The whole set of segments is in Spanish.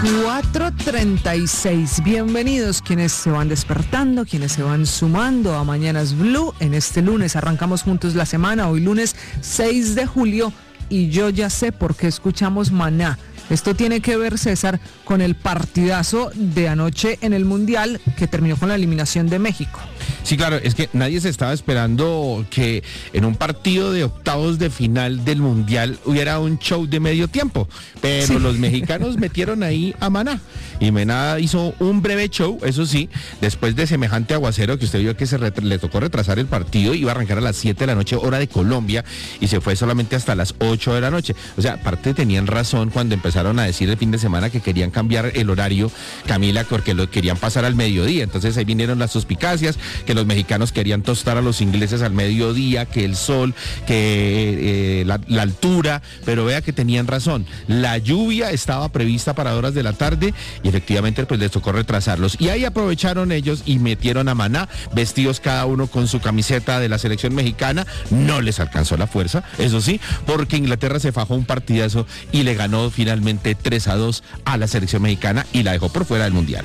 4:36. Bienvenidos quienes se van despertando, quienes se van sumando a Mañanas Blue. En este lunes arrancamos juntos la semana, hoy lunes 6 de julio, y yo ya sé por qué escuchamos Maná. Esto tiene que ver, César, con el partidazo de anoche en el Mundial que terminó con la eliminación de México. Sí, claro, es que nadie se estaba esperando que en un partido de octavos de final del Mundial hubiera un show de medio tiempo, pero sí. Los mexicanos metieron ahí a Maná, y Maná hizo un breve show, eso sí, después de semejante aguacero que usted vio que le tocó retrasar el partido, iba a arrancar a las 7 de la noche, hora de Colombia, y se fue solamente hasta las 8 de la noche. O sea, aparte tenían razón cuando empezaron a decir el fin de semana que querían cambiar el horario, Camila, porque lo querían pasar al mediodía. Entonces ahí vinieron las suspicacias, que los mexicanos querían tostar a los ingleses al mediodía, que el sol, que la altura, pero vea que tenían razón. La lluvia estaba prevista para horas de la tarde y efectivamente pues les tocó retrasarlos. Y ahí aprovecharon ellos y metieron a Maná, vestidos cada uno con su camiseta de la selección mexicana. No les alcanzó la fuerza, eso sí, porque Inglaterra se fajó un partidazo y le ganó finalmente 3-2 a la selección mexicana y la dejó por fuera del Mundial.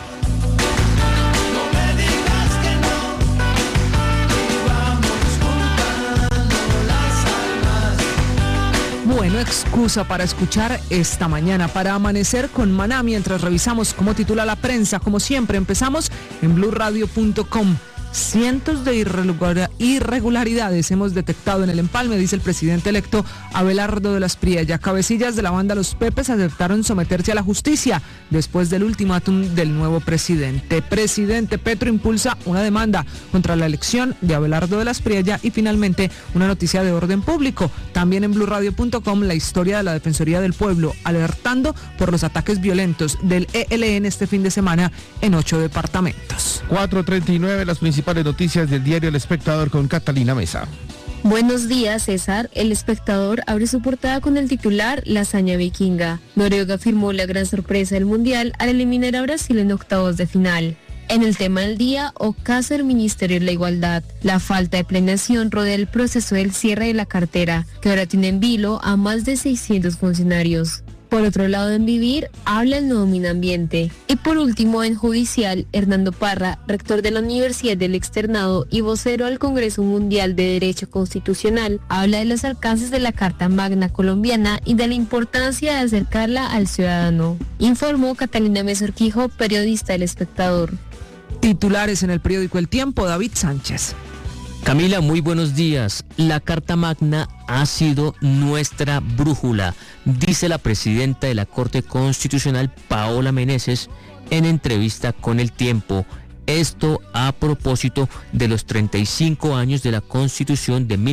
Bueno, excusa para escuchar esta mañana, para amanecer con Maná mientras revisamos cómo titula la prensa. Como siempre, empezamos en blurradio.com. Cientos de irregularidades hemos detectado en el empalme, dice el presidente electo Abelardo de las Priella. Cabecillas de la banda Los Pepes aceptaron someterse a la justicia después del ultimátum del nuevo presidente. Presidente Petro impulsa una demanda contra la elección de Abelardo de las Priella y finalmente una noticia de orden público. También en blurradio.com la historia de la Defensoría del Pueblo alertando por los ataques violentos del ELN este fin de semana en 8 departamentos. 4:39, las principales noticias del diario El Espectador con Catalina Mesa. Buenos días, César. El Espectador abre su portada con el titular La hazaña vikinga. Noruega firmó la gran sorpresa del Mundial al eliminar a Brasil en octavos de final. En el tema del día, ocaso el Ministerio de la Igualdad. La falta de planeación rodea el proceso del cierre de la cartera, que ahora tiene en vilo a más de 600 funcionarios. Por otro lado, en Vivir, habla el nuevo Minambiente. Y por último, en Judicial, Hernando Parra, rector de la Universidad del Externado y vocero al Congreso Mundial de Derecho Constitucional, habla de los alcances de la Carta Magna colombiana y de la importancia de acercarla al ciudadano. Informó Catalina Mesorquijo, periodista del Espectador. Titulares en el periódico El Tiempo, David Sánchez. Camila, muy buenos días. La Carta Magna ha sido nuestra brújula, dice la presidenta de la Corte Constitucional, Paola Meneses, en entrevista con El Tiempo. Esto a propósito de los 35 años de la Constitución de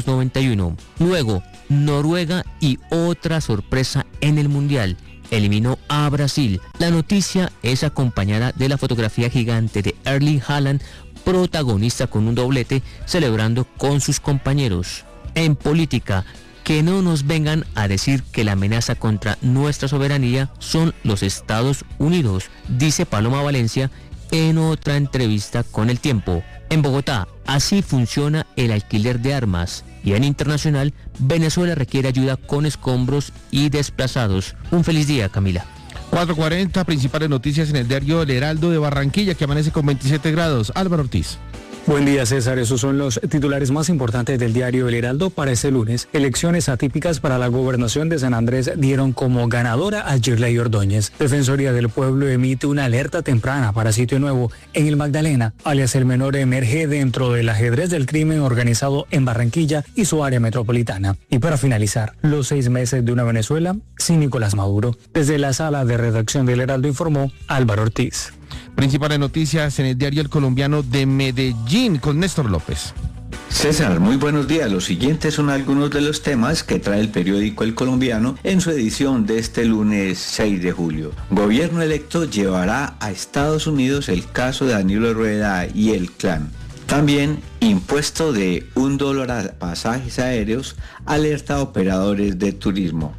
1991. Luego, Noruega y otra sorpresa en el Mundial. Eliminó a Brasil. La noticia es acompañada de la fotografía gigante de Erling Haaland, protagonista con un doblete, celebrando con sus compañeros. En política, que no nos vengan a decir que la amenaza contra nuestra soberanía son los Estados Unidos, dice Paloma Valencia en otra entrevista con El Tiempo. En Bogotá, así funciona el alquiler de armas. Y en internacional, Venezuela requiere ayuda con escombros y desplazados. Un feliz día, Camila. 4:40, principales noticias en el diario El Heraldo de Barranquilla, que amanece con 27 grados. Álvaro Ortiz. Buen día, César. Esos son los titulares más importantes del diario El Heraldo para este lunes. Elecciones atípicas para la gobernación de San Andrés dieron como ganadora a Girley Ordóñez. Defensoría del Pueblo emite una alerta temprana para sitio nuevo en el Magdalena, alias El Menor emerge dentro del ajedrez del crimen organizado en Barranquilla y su área metropolitana. Y para finalizar, los 6 meses de una Venezuela sin Nicolás Maduro. Desde la sala de redacción del Heraldo informó Álvaro Ortiz. Principales noticias en el diario El Colombiano de Medellín con Néstor López. César, muy buenos días. Los siguientes son algunos de los temas que trae el periódico El Colombiano en su edición de este lunes 6 de julio. Gobierno electo llevará a Estados Unidos el caso de Danilo Rueda y el clan. También impuesto de $1 a pasajes aéreos alerta a operadores de turismo.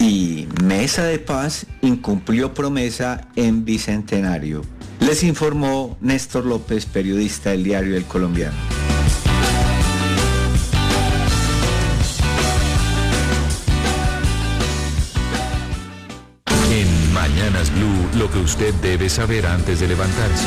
Y Mesa de Paz incumplió promesa en Bicentenario. Les informó Néstor López, periodista del diario El Colombiano. En Mañanas Blue, lo que usted debe saber antes de levantarse.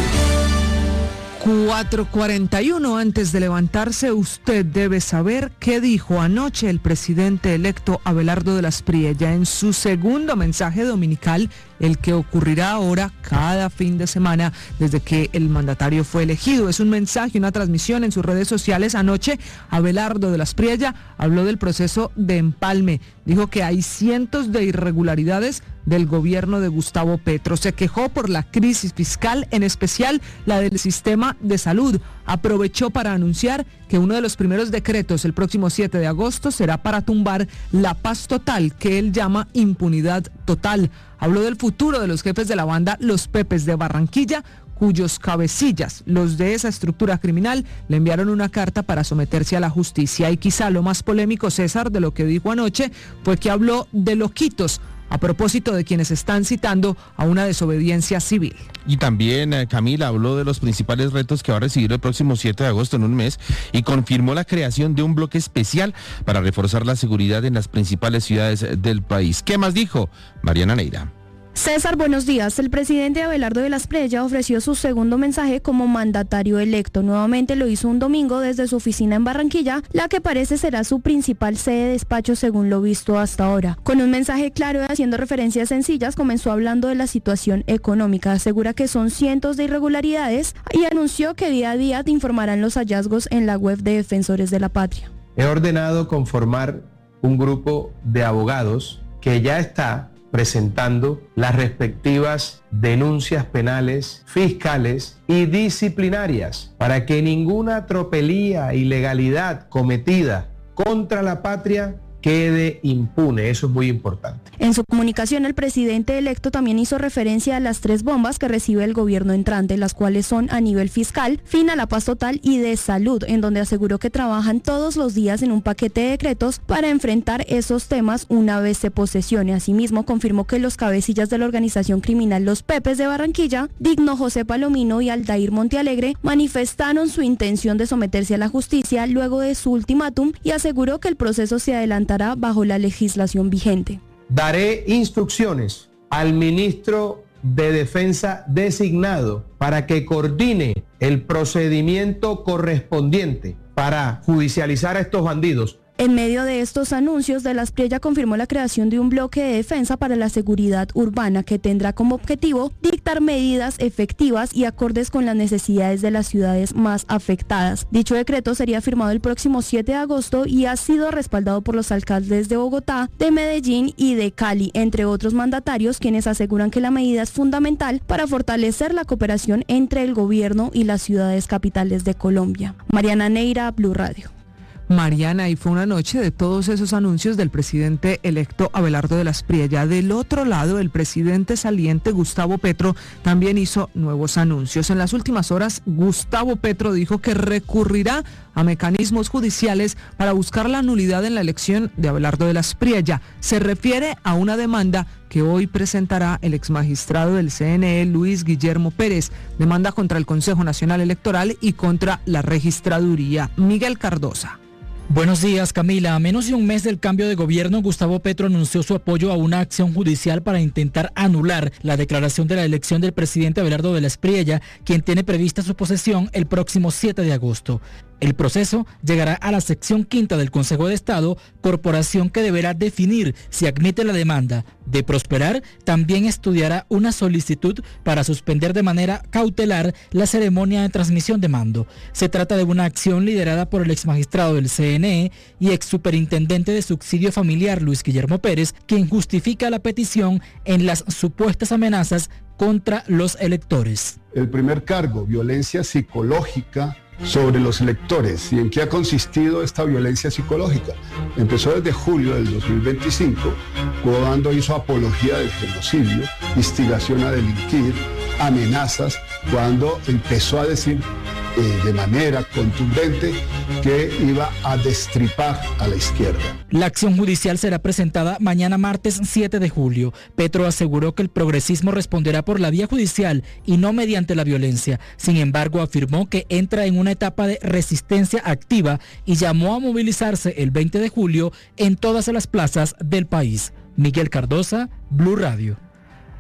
4:41 antes de levantarse, usted debe saber qué dijo anoche el presidente electo Abelardo de las Priella en su segundo mensaje dominical, el que ocurrirá ahora cada fin de semana desde que el mandatario fue elegido. Es un mensaje, una transmisión en sus redes sociales. Anoche, Abelardo de las Priella habló del proceso de empalme. Dijo que hay cientos de irregularidades del gobierno de Gustavo Petro. Se quejó por la crisis fiscal, en especial la del sistema de salud. Aprovechó para anunciar que uno de los primeros decretos el próximo 7 de agosto será para tumbar la paz total, que él llama impunidad total. Habló del futuro de los jefes de la banda Los Pepes de Barranquilla, cuyos cabecillas, los de esa estructura criminal, le enviaron una carta para someterse a la justicia. Y quizá lo más polémico, César, de lo que dijo anoche, fue que habló de loquitos, a propósito de quienes están citando a una desobediencia civil. Y también Camila habló de los principales retos que va a recibir el próximo 7 de agosto en un mes y confirmó la creación de un bloque especial para reforzar la seguridad en las principales ciudades del país. ¿Qué más dijo Mariana Neira? César, buenos días. El presidente Abelardo de las Priella ofreció su segundo mensaje como mandatario electo. Nuevamente lo hizo un domingo desde su oficina en Barranquilla, la que parece será su principal sede de despacho según lo visto hasta ahora. Con un mensaje claro y haciendo referencias sencillas, comenzó hablando de la situación económica. Asegura que son cientos de irregularidades y anunció que día a día te informarán los hallazgos en la web de Defensores de la Patria. He ordenado conformar un grupo de abogados que ya está presentando las respectivas denuncias penales, fiscales y disciplinarias para que ninguna tropelía, ilegalidad cometida contra la patria quede impune. Eso es muy importante. En su comunicación, el presidente electo también hizo referencia a las 3 bombas que recibe el gobierno entrante, las cuales son a nivel fiscal, fin a la paz total y de salud, en donde aseguró que trabajan todos los días en un paquete de decretos para enfrentar esos temas una vez se posesione. Asimismo, confirmó que los cabecillas de la organización criminal Los Pepes de Barranquilla, Digno José Palomino y Aldair Montealegre, manifestaron su intención de someterse a la justicia luego de su ultimátum y aseguró que el proceso se adelantará bajo la legislación vigente. Daré instrucciones al ministro de Defensa designado para que coordine el procedimiento correspondiente para judicializar a estos bandidos. En medio de estos anuncios, de las Priella confirmó la creación de un bloque de defensa para la seguridad urbana que tendrá como objetivo dictar medidas efectivas y acordes con las necesidades de las ciudades más afectadas. Dicho decreto sería firmado el próximo 7 de agosto y ha sido respaldado por los alcaldes de Bogotá, de Medellín y de Cali, entre otros mandatarios, quienes aseguran que la medida es fundamental para fortalecer la cooperación entre el gobierno y las ciudades capitales de Colombia. Mariana Neira, Blue Radio. Mariana, y fue una noche de todos esos anuncios del presidente electo Abelardo de las Priella. Del otro lado, el presidente saliente Gustavo Petro también hizo nuevos anuncios. En las últimas horas, Gustavo Petro dijo que recurrirá a mecanismos judiciales para buscar la nulidad en la elección de Abelardo de las Priella. Se refiere a una demanda que hoy presentará el exmagistrado del CNE, Luis Guillermo Pérez, demanda contra el Consejo Nacional Electoral y contra la Registraduría. Miguel Cardosa. Buenos días, Camila. A menos de un mes del cambio de gobierno, Gustavo Petro anunció su apoyo a una acción judicial para intentar anular la declaración de la elección del presidente Abelardo de las Priella, quien tiene prevista su posesión el próximo 7 de agosto. El proceso llegará a la sección 5ª del Consejo de Estado, corporación que deberá definir si admite la demanda. De prosperar, también estudiará una solicitud para suspender de manera cautelar la ceremonia de transmisión de mando. Se trata de una acción liderada por el exmagistrado del CNE y exsuperintendente de subsidio familiar Luis Guillermo Pérez, quien justifica la petición en las supuestas amenazas contra los electores. El primer cargo, violencia psicológica sobre los electores. ¿Y en qué ha consistido esta violencia psicológica? Empezó desde julio del 2025, cuando hizo apología del genocidio, instigación a delinquir, amenazas, cuando empezó a decir de manera contundente que iba a destripar a la izquierda. La acción judicial será presentada mañana martes 7 de julio. Petro aseguró que el progresismo responderá por la vía judicial y no mediante la violencia. Sin embargo, afirmó que entra en una etapa de resistencia activa y llamó a movilizarse el 20 de julio en todas las plazas del país. Miguel Cardosa, Blue Radio.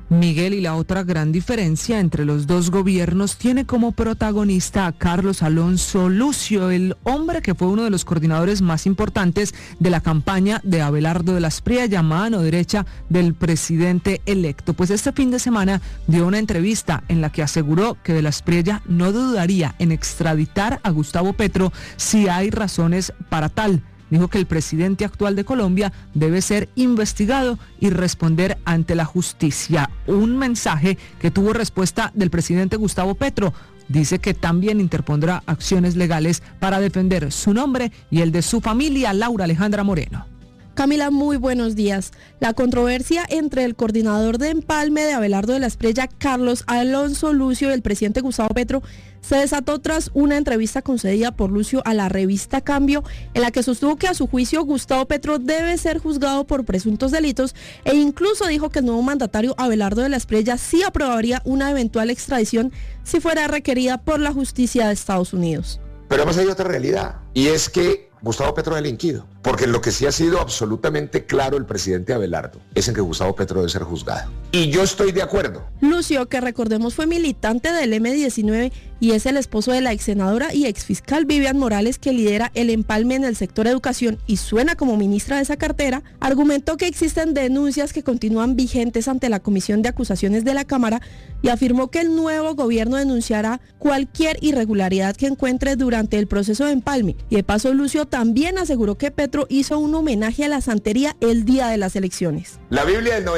Miguel, y la otra gran diferencia entre los dos gobiernos tiene como protagonista a Carlos Alonso Lucio, el hombre que fue uno de los coordinadores más importantes de la campaña de Abelardo de la Espriella, mano derecha del presidente electo. Pues este fin de semana dio una entrevista en la que aseguró que de la Espriella no dudaría en extraditar a Gustavo Petro si hay razones para tal. Dijo que el presidente actual de Colombia debe ser investigado y responder ante la justicia. Un mensaje que tuvo respuesta del presidente Gustavo Petro. Dice que también interpondrá acciones legales para defender su nombre y el de su familia. Laura Alejandra Moreno. Camila, muy buenos días. La controversia entre el coordinador de empalme de Abelardo de la Espriella, Carlos Alonso Lucio, y el presidente Gustavo Petro se desató tras una entrevista concedida por Lucio a la revista Cambio, en la que sostuvo que a su juicio Gustavo Petro debe ser juzgado por presuntos delitos e incluso dijo que el nuevo mandatario Abelardo de la Espriella sí aprobaría una eventual extradición si fuera requerida por la justicia de Estados Unidos. Pero además hay otra realidad, y es que Gustavo Petro ha delinquido, porque en lo que sí ha sido absolutamente claro el presidente Abelardo es en que Gustavo Petro debe ser juzgado. Y yo estoy de acuerdo. Lucio, que recordemos fue militante del M19 y es el esposo de la ex senadora y ex fiscal Vivian Morales, que lidera el empalme en el sector educación y suena como ministra de esa cartera, argumentó que existen denuncias que continúan vigentes ante la Comisión de Acusaciones de la Cámara y afirmó que el nuevo gobierno denunciará cualquier irregularidad que encuentre durante el proceso de empalme. Y de paso, Lucio también aseguró que Petro hizo un homenaje a la santería el día de las elecciones. La Biblia del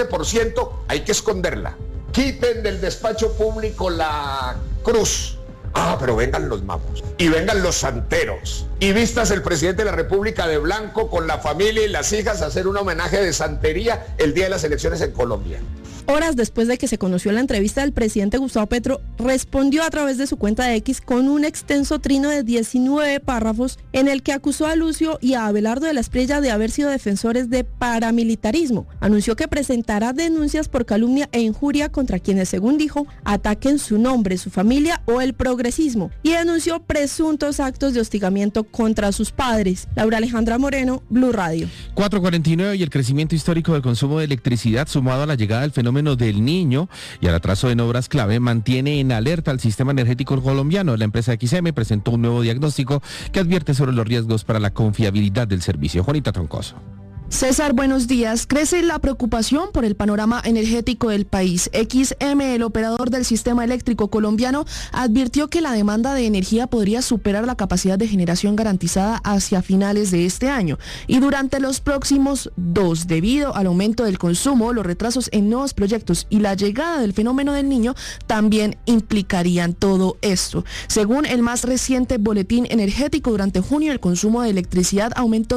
97% hay que esconderla. Quiten del despacho público la cruz. Pero vengan los magos y vengan los santeros y vistas el presidente de la República de blanco con la familia y las hijas a hacer un homenaje de santería el día de las elecciones en Colombia. Horas después de que se conoció la entrevista del presidente Gustavo Petro, respondió a través de su cuenta de X con un extenso trino de 19 párrafos en el que acusó a Lucio y a Abelardo de la Espriella de haber sido defensores de paramilitarismo. Anunció que presentará denuncias por calumnia e injuria contra quienes, según dijo, ataquen su nombre, su familia o el progresismo, y denunció presuntos actos de hostigamiento contra sus padres. Laura Alejandra Moreno, Blue Radio. 4:49, y el crecimiento histórico del consumo de electricidad sumado a la llegada del fenómeno del Niño y al atraso en obras clave mantiene en alerta al sistema energético colombiano. La empresa XM presentó un nuevo diagnóstico que advierte sobre los riesgos para la confiabilidad del servicio. Juanita Troncoso. César, buenos días. Crece la preocupación por el panorama energético del país. XM, el operador del sistema eléctrico colombiano, advirtió que la demanda de energía podría superar la capacidad de generación garantizada hacia finales de este año y durante los próximos 2, debido al aumento del consumo, los retrasos en nuevos proyectos y la llegada del fenómeno del Niño también implicarían todo esto. Según el más reciente boletín energético, durante junio el consumo de electricidad aumentó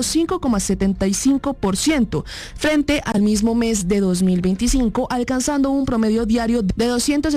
5,75% frente al mismo mes de 2025, alcanzando un promedio diario de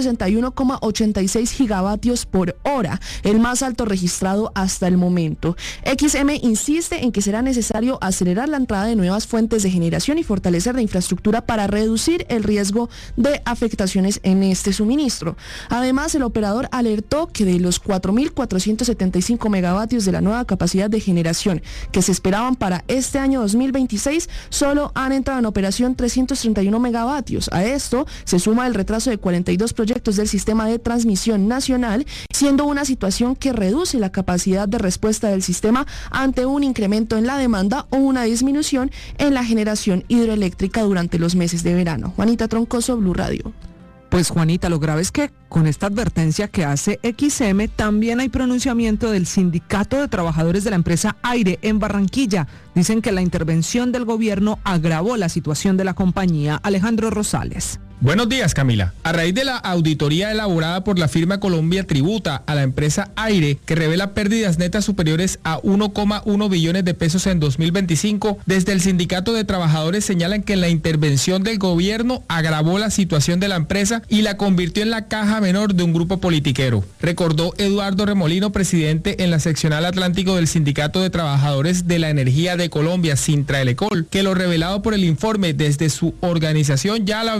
261,86 gigavatios por hora, el más alto registrado hasta el momento. XM insiste en que será necesario acelerar la entrada de nuevas fuentes de generación y fortalecer la infraestructura para reducir el riesgo de afectaciones en este suministro. Además, el operador alertó que de los 4.475 megavatios de la nueva capacidad de generación que se esperaban para este año 2026, solo han entrado en operación 331 megavatios. A esto se suma el retraso de 42 proyectos del sistema de transmisión nacional, siendo una situación que reduce la capacidad de respuesta del sistema ante un incremento en la demanda o una disminución en la generación hidroeléctrica durante los meses de verano. Juanita Troncoso, Blue Radio. Pues Juanita, lo grave es que con esta advertencia que hace XM también hay pronunciamiento del Sindicato de Trabajadores de la empresa Aire en Barranquilla. Dicen que la intervención del gobierno agravó la situación de la compañía. Alejandro Rosales. Buenos días, Camila. A raíz de la auditoría elaborada por la firma Colombia Tributa a la empresa Aire, que revela pérdidas netas superiores a 1,1 billones de pesos en 2025, desde el Sindicato de Trabajadores señalan que la intervención del gobierno agravó la situación de la empresa y la convirtió en la caja menor de un grupo politiquero. Recordó Eduardo Remolino, presidente en la seccional Atlántico del Sindicato de Trabajadores de la Energía de Colombia, Sintraelecol, que lo revelado por el informe desde su organización ya lo habían puesto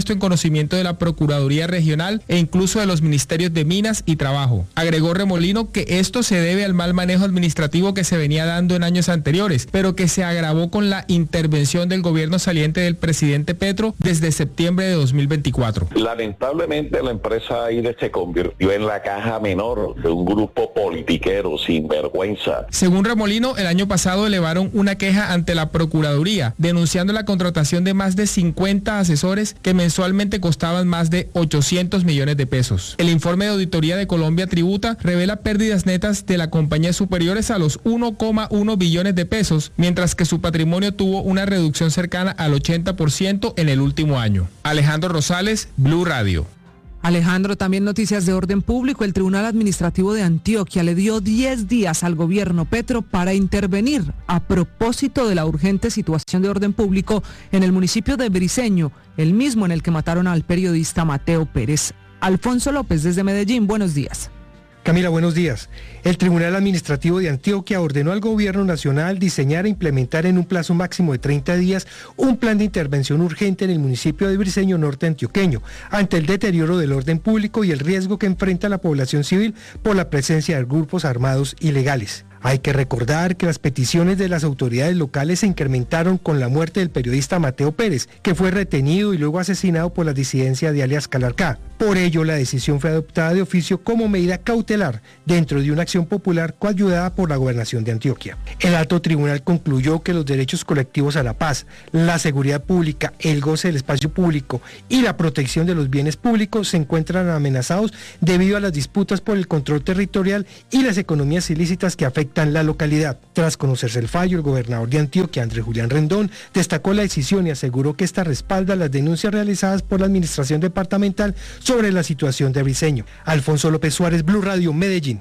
puesto en conocimiento de la Procuraduría Regional e incluso de los Ministerios de Minas y Trabajo. Agregó Remolino que esto se debe al mal manejo administrativo que se venía dando en años anteriores, pero que se agravó con la intervención del gobierno saliente del presidente Petro desde septiembre de 2024. Lamentablemente la empresa AIRE se convirtió en la caja menor de un grupo politiquero sin vergüenza. Según Remolino, el año pasado elevaron una queja ante la Procuraduría, denunciando la contratación de más de 50 asesores que mensualmente costaban más de 800 millones de pesos. El informe de auditoría de Colombia Tributa revela pérdidas netas de la compañía superiores a los 1,1 billones de pesos, mientras que su patrimonio tuvo una reducción cercana al 80% en el último año. Alejandro Rosales, Blue Radio. Alejandro, también noticias de orden público. El Tribunal Administrativo de Antioquia le dio 10 días al gobierno Petro para intervenir a propósito de la urgente situación de orden público en el municipio de Briceño, el mismo en el que mataron al periodista Mateo Pérez. Alfonso López desde Medellín, buenos días. Camila, buenos días. El Tribunal Administrativo de Antioquia ordenó al Gobierno Nacional diseñar e implementar en un plazo máximo de 30 días un plan de intervención urgente en el municipio de Briceño Norte antioqueño ante el deterioro del orden público y el riesgo que enfrenta la población civil por la presencia de grupos armados ilegales. Hay que recordar que las peticiones de las autoridades locales se incrementaron con la muerte del periodista Mateo Pérez, que fue retenido y luego asesinado por la disidencia de alias Calarcá. Por ello, la decisión fue adoptada de oficio como medida cautelar dentro de una acción popular coayudada por la Gobernación de Antioquia. El alto tribunal concluyó que los derechos colectivos a la paz, la seguridad pública, el goce del espacio público y la protección de los bienes públicos se encuentran amenazados debido a las disputas por el control territorial y las economías ilícitas que afectan la localidad. Tras conocerse el fallo, el gobernador de Antioquia, Andrés Julián Rendón, destacó la decisión y aseguró que esta respalda las denuncias realizadas por la administración departamental sobre la situación de Briceño. Alfonso López Suárez, Blue Radio, Medellín.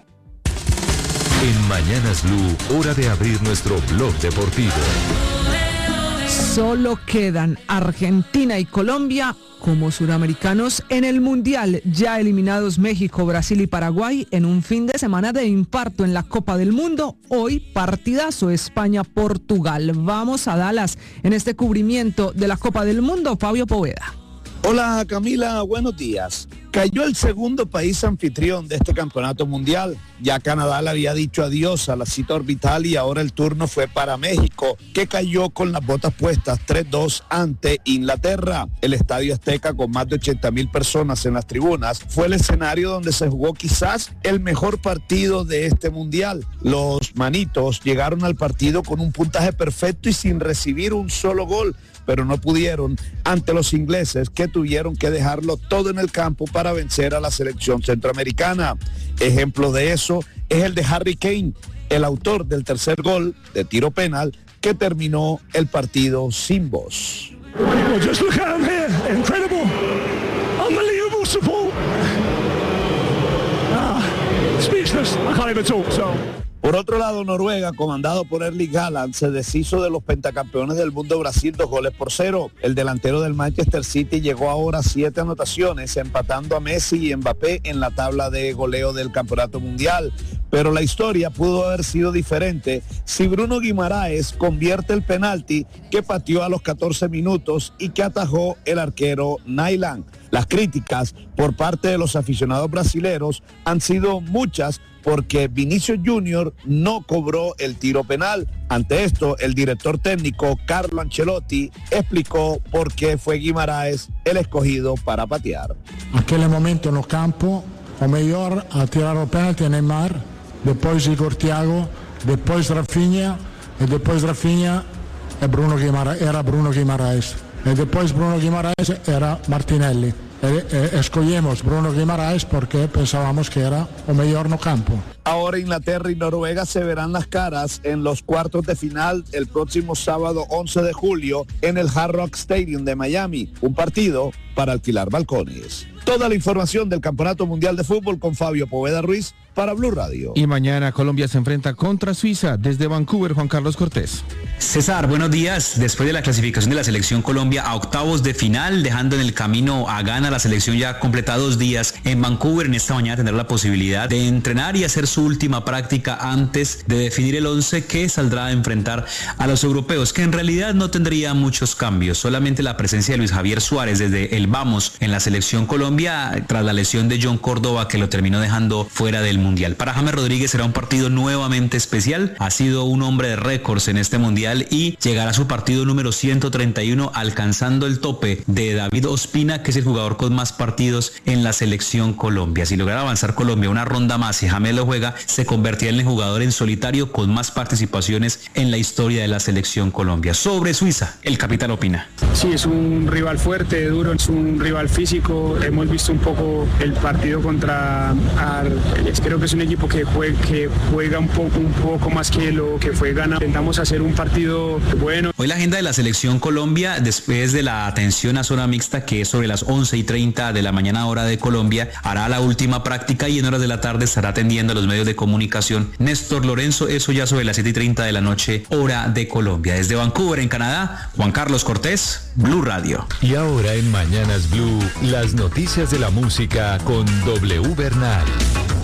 En Mañanas Blue, hora de abrir nuestro blog deportivo. Solo quedan Argentina y Colombia como suramericanos en el Mundial, ya eliminados México, Brasil y Paraguay en un fin de semana de infarto en la Copa del Mundo. Hoy partidazo España-Portugal. Vamos a Dallas en este cubrimiento de la Copa del Mundo. Fabio Poveda. Hola Camila, buenos días. Cayó el segundo país anfitrión de este campeonato mundial. Ya Canadá le había dicho adiós a la cita orbital y ahora el turno fue para México, que cayó con las botas puestas 3-2 ante Inglaterra. El Estadio Azteca, con más de 80,000 personas en las tribunas, fue el escenario donde se jugó quizás el mejor partido de este mundial. Los manitos llegaron al partido con un puntaje perfecto y sin recibir un solo gol, pero no pudieron ante los ingleses, que tuvieron que dejarlo todo en el campo para vencer a la selección centroamericana. Ejemplo de eso es el de Harry Kane, el autor del tercer gol de tiro penal que terminó el partido sin voz. Well, just look at him here. Incredible. Unbelievable support. Speechless. I can't even talk, so. Por otro lado, Noruega, comandado por Erling Haaland, se deshizo de los pentacampeones del mundo Brasil 2-0. El delantero del Manchester City llegó ahora a 7 anotaciones, empatando a Messi y Mbappé en la tabla de goleo del campeonato mundial. Pero la historia pudo haber sido diferente si Bruno Guimaraes convierte el penalti que pateó a los 14 minutos y que atajó el arquero Nyland. Las críticas por parte de los aficionados brasileros han sido muchas porque Vinicius Junior no cobró el tiro penal. Ante esto, el director técnico Carlo Ancelotti explicó por qué fue Guimaraes el escogido para patear. Aquel momento no campo, o mejor a tirar el penalti a Neymar, después Igor Thiago, después Rafinha, y después Rafinha era Bruno Guimaraes. Y después Bruno Guimaraes era Martinelli. Escogimos Bruno Guimaraes porque pensábamos que era o mejor no campo. Ahora Inglaterra y Noruega se verán las caras en los cuartos de final el próximo sábado 11 de julio en el Hard Rock Stadium de Miami, un partido para alquilar balcones. Toda la información del Campeonato Mundial de Fútbol con Fabio Poveda Ruiz para Blue Radio. Y mañana Colombia se enfrenta contra Suiza desde Vancouver, Juan Carlos Cortés. César, buenos días. Después de la clasificación de la selección Colombia a octavos de final, dejando en el camino a Ghana, la selección ya completa 2 días en Vancouver. En esta mañana tendrá la posibilidad de entrenar y hacer su su última práctica antes de definir el 11 que saldrá a enfrentar a los europeos, que en realidad no tendría muchos cambios, solamente la presencia de Luis Javier Suárez desde el Vamos en la selección Colombia tras la lesión de John Córdoba que lo terminó dejando fuera del Mundial. Para James Rodríguez será un partido nuevamente especial, ha sido un hombre de récords en este Mundial y llegará a su partido número 131 alcanzando el tope de David Ospina, que es el jugador con más partidos en la selección Colombia. Si lograra avanzar Colombia una ronda más y James lo juega, se convertirá en el jugador en solitario con más participaciones en la historia de la selección Colombia. Sobre Suiza, el capitán opina. Sí, es un rival fuerte, duro, es un rival físico. Hemos visto un poco el partido contra creo que es un equipo que juega un poco más que lo que fue Ghana. Intentamos hacer un partido bueno. Hoy la agenda de la selección Colombia, después de la atención a zona mixta, que es sobre las 11:30 de la mañana hora de Colombia, hará la última práctica y en horas de la tarde estará atendiendo a los medios de comunicación Néstor Lorenzo, eso ya sobre las 7:30 de la noche hora de Colombia. Desde Vancouver, en Canadá, Juan Carlos Cortés, Blue Radio. Y ahora en Mañanas Blue, las noticias de la música con W Bernal.